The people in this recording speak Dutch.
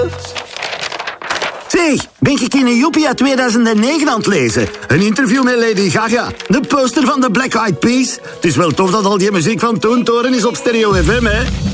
Zeg, ben ik in een Joepie uit 2009 aan het lezen? Een interview met Lady Gaga, de poster van de Black Eyed Peas. Het is wel tof dat al die muziek van Toontoren is op Stereo FM, hè?